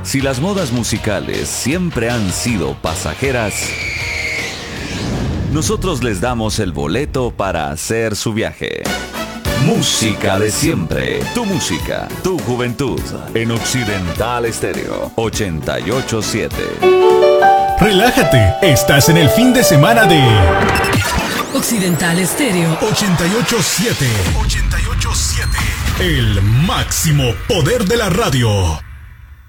Si las modas musicales siempre han sido pasajeras, nosotros les damos el boleto para hacer su viaje. Música de siempre. Tu música, tu juventud. En Occidental Estéreo 88.7. Relájate, estás en el fin de semana de Occidental Estéreo 88.7. 88.7. El máximo poder de la radio.